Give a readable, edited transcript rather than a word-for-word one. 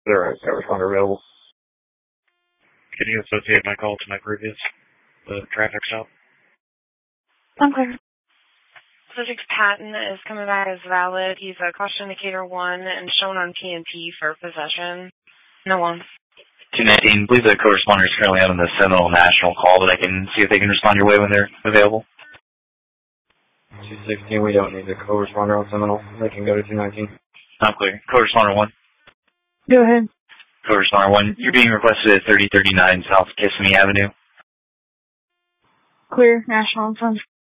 There is a responder available. Can you associate my call to my previous traffic stop? Okay. Subject Patton is coming back as valid. He's a caution indicator 1 and shown on PNP for possession. No one. 219, I believe the co-responder is currently out on the Seminole National call, but I can see if they can respond your way when they're available. 216, we don't need the co-responder on Seminole. They can go to 219. I'm clear. Co-responder 1. Go ahead. Co-responder 1, you're being requested at 3039 South Kissimmee Avenue. Clear. National and Sons.